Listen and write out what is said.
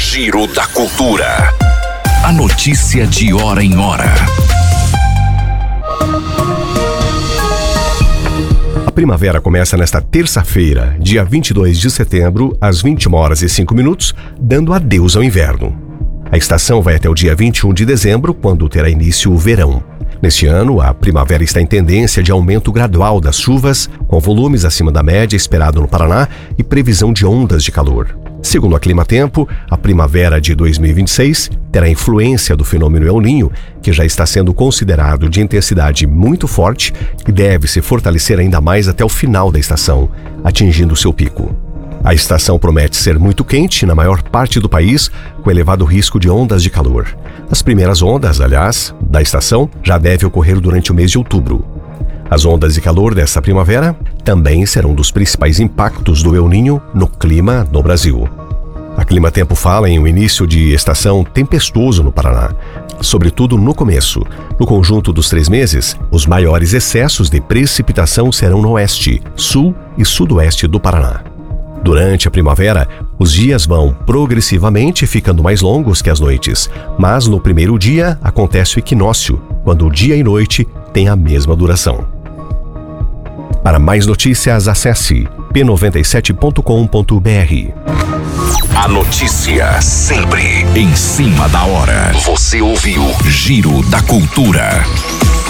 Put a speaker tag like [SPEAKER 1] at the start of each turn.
[SPEAKER 1] Giro da Cultura. A notícia de hora em hora.
[SPEAKER 2] A primavera começa nesta terça-feira, dia 22 de setembro, às 20h05, dando adeus ao inverno. A estação vai até o dia 21 de dezembro, quando terá início o verão. Neste ano, a primavera está em tendência de aumento gradual das chuvas, com volumes acima da média esperado no Paraná e previsão de ondas de calor. Segundo a Climatempo, a primavera de 2026 terá influência do fenômeno El Niño, que já está sendo considerado de intensidade muito forte e deve se fortalecer ainda mais até o final da estação, atingindo seu pico. A estação promete ser muito quente na maior parte do país, com elevado risco de ondas de calor. As primeiras ondas, aliás, da estação já devem ocorrer durante o mês de outubro. As ondas de calor dessa primavera também serão dos principais impactos do El Niño no clima no Brasil. A Climatempo fala em um início de estação tempestuoso no Paraná, sobretudo no começo. No conjunto dos 3 meses, os maiores excessos de precipitação serão no oeste, sul e sudoeste do Paraná. Durante a primavera, os dias vão progressivamente ficando mais longos que as noites, mas no primeiro dia acontece o equinócio, quando o dia e noite têm a mesma duração. Para mais notícias, acesse p97.com.br.
[SPEAKER 1] A notícia sempre em cima da hora. Você ouviu Giro da Cultura.